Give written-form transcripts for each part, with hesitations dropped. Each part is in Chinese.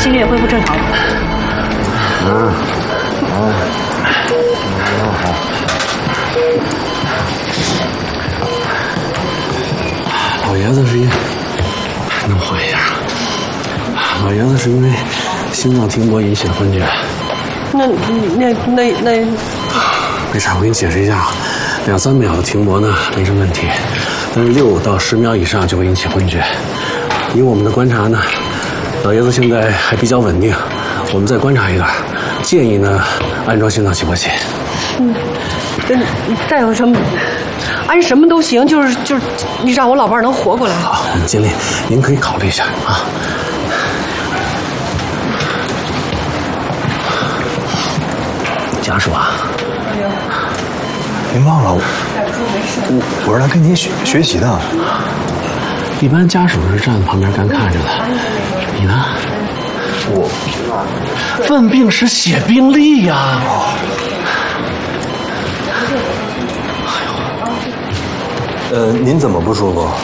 心率也恢复正常了。 老爷子是因能缓一下。老爷子是因为心脏停搏引起的昏厥。 那没事，我给你解释一下，2、3秒的停搏呢没什么问题，但是6到10秒以上就会引起昏厥。以我们的观察呢，老爷子现在还比较稳定，我们再观察一段，建议呢安装心脏起搏器。 再有什么？安什么都行，就是你让我老伴儿能活过来。 好，我们尽力，您可以考虑一下啊。家属啊， 您忘了我是来跟您学习的。 一般家属是站在旁边干看着的，你呢？ 我问病时写病历呀。 您怎么不舒服？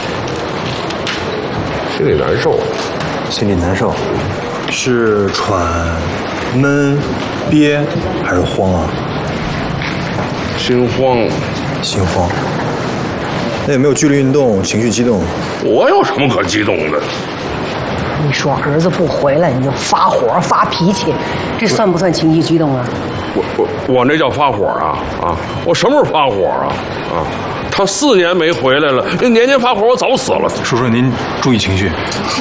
心里难受。 心里难受，是喘、闷、憋还是慌啊？ 心慌。 心慌。那有没有剧烈运动、情绪激动？ 我有什么可激动的？ 你说儿子不回来你就发火发脾气，这算不算情绪激动啊？ 我那叫发火啊！我什么时候发火啊？他4年没回来了，年年发火，我早死了。 叔叔，您注意情绪。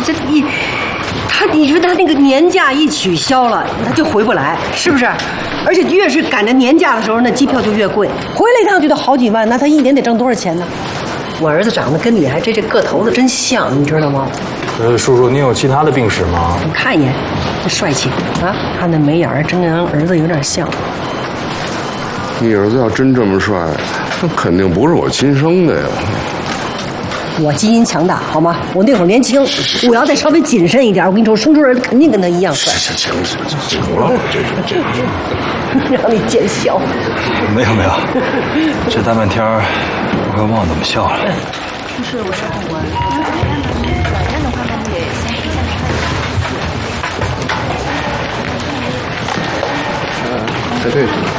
你说他那个年假一取消了，他就回不来，是不是？而且越是赶着年假的时候，那机票就越贵，回来一趟就得好几万，那他一年得挣多少钱呢？我儿子长得跟你还这个头子真像，你知道吗？ 叔叔，您有其他的病史吗？ 你看一眼，这帅气啊，看那眉眼儿，真跟俺儿子有点像。 你儿子要真这么帅，那肯定不是我亲生的呀。 我基因强大，好吗？我那会儿年轻，我要再稍微谨慎一点，我跟你说，生出儿子肯定跟他一样帅。 行了，这让你见笑。 没有，这大半天我快忘了怎么笑了。 就是我是公关，这样的话呢，也先出现排队。